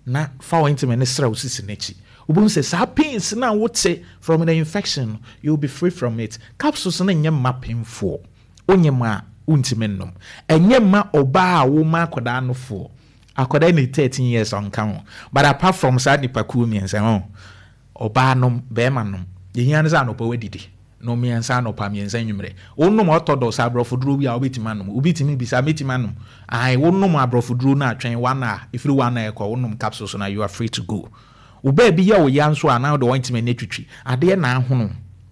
na fa ointment ne sra usisi nechi ubun say sa pains na wote from the infection you'll be free from it. Capsules na nyem painful onyema untimennom enyema oba a wo ma akoda no fo akoda ni 13 years on kan but apart from sad nipaku miensa oba nom be ma nom yehian za no pa wadidi no miensa no pa miensa nwumre wonnom orthodox abrofoduro bi a obetima nom obetimi bisa metima nom ai wonnom abrofoduro na atwen wana ifiri wana ekọ wonnom capsules na you are free to go uba bi ya wo yanso ana do ointment na twitwi ade na ahono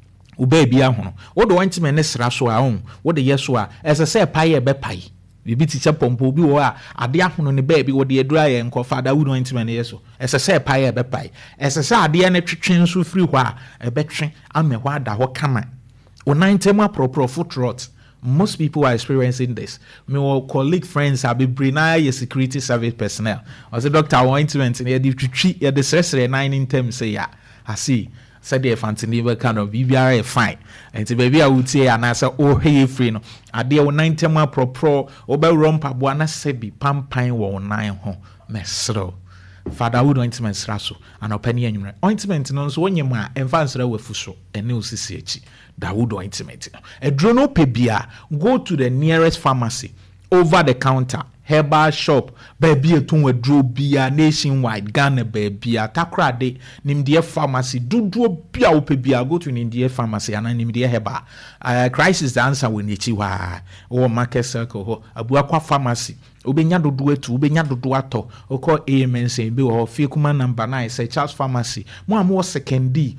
uba bi ahono wo do ointment ne sra so a on wo de yeso a esese paye be pai bibi ti chepompo bi wo a ade ahono ne ba bi wo de edura ye nko fada wo do ointment ne yeso esese paye be pai esese ade ne twetwen so free ho a ebetwe ame ho ada ho kama onantema proper foot rot. Most people are experiencing this. My colleague friends have been bringing a security service personnel. I said, Doctor, ointment in the stress 9 in terms say, yeah, I see. Said the fancy kind of BBR fine. And to baby, I would say, and I said, oh, hey, free no. I deal 9 tema pro, oba rompa buana sebi, pampine wo 9 home. Mesro. Father would ointment raso, and opinion ointment no so when you ma advance with fuso, and no CCH. Dawood ointment. A drono pebia, go to the nearest pharmacy, over the counter, herbal shop, baby a tun with drew beer nationwide, Ghana baby, takra de nimdia pharmacy, do bia pebia, go to an India pharmacy and an India herbal. Crisis the answer when you or market circle, a buakwa pharmacy. Ubenya do etu ubenya do ato oko amen say be o fie kuma number 9 say Charles Pharmacy mo am secondi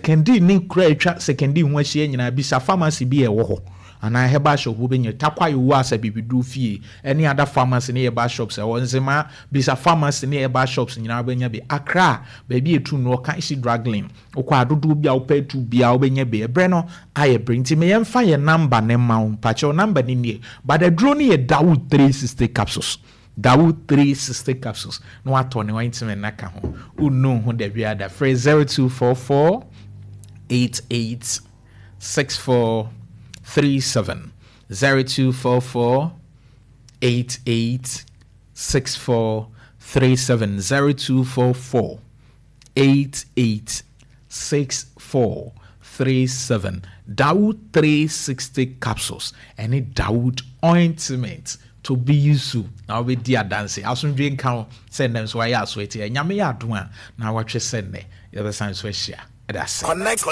ni kura etwa secondi ho ahie nyina bi sa pharmacy bi e wo ho ana heba shop ubenya takwa yo asa bibidu fie any other pharmacy ne heba shops e wonzema bi sa pharmacy ne heba shops nyina ubenya bi Accra ba bi etu no kan isi draggling okwa adodo bia opetu bia ubenya bi ebre no aye brinti me yemfa ye number ne ma pacho number ni nie but the drone ye Dawood 360 capsules. Dawood 360 capsules. No atone ointment naka ho. Unu ho de bia da phrase 0244 886437 0244 886437 0244 886437 Dawood 360 capsules and a Dawood ointment to be used to now be dear dancing. I soon drink count send them so I ask wait here. Nyame ya do now what you send me. The other sign so share. That's Connect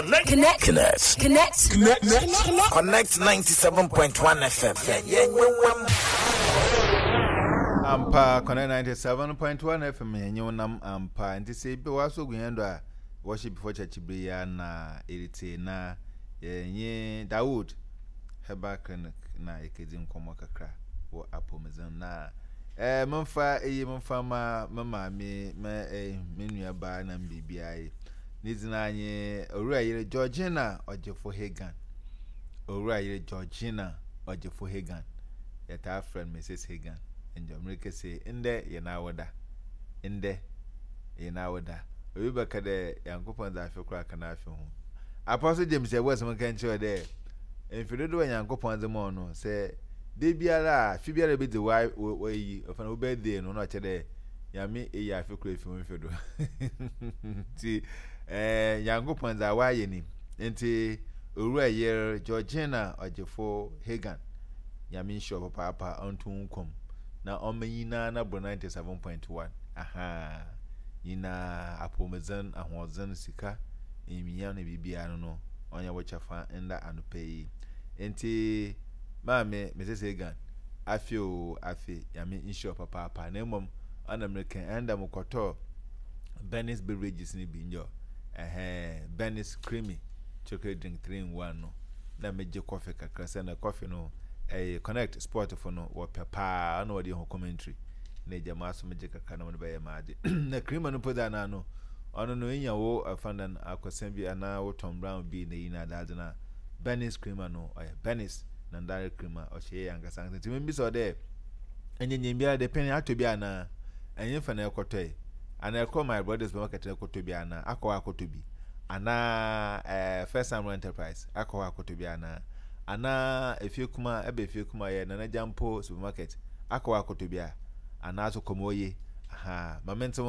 97.1 FM. Ampa Connect 97.1 FM yenye nam ampa nti se bi waso guyendo a worship before church bia na elite na yenye Dawood Herbal Clinic na ekedi nkomo kakra wo apomezan na memfa mama me menua ba na mbibia yi nizina anye owura yire Georgina Ojefo Hagan owura yire Georgina Ojefo Hagan yeta friend Mrs Hagan enjo America say inde ye na woda obi baka de yankopon za afi kura kana afi ho Apostle James say was man kan chiwe de enfidodo yankopon ze mo no say de biara fi biara be de why yi ofana birthday no no che de yami e ya afi kura afi ho enfido ti yankopon za wa ye ni enti owura ye Georgina Ojefo Hagan yami show papa onto nkom na omanyina na 97.1 aha yina apomezan ahozan sika emiya na bibia no onya wochafa nda anopei enti maame Mrs Hagan afi yami insure papa na mom an American anda mukoto Benny's beverages ni binjo Benny's creamy chocolate drink 3 in 1 no na meje coffee kakra se na coffee no connect sport for no wo papa no wodi ho commentary na jama so meje kakra no be ya maade na cream no poda na no ono no enya wo afandan akosan bi ana wo Tom Brown bi na yina dade na Benny's cream no Benny's na ndare cream o che yanga san ti membi so de enyenye bia de pen ato bi ana enye fa na ekotoi ana ekọ my brothers be market ekoto bi ana akọ akoto bi ana First Samuel Enterprise akọ akoto bi ana efiekuma ebe efiekuma ye na jampo supermarket akọ akoto bi ana so komoye aha momentum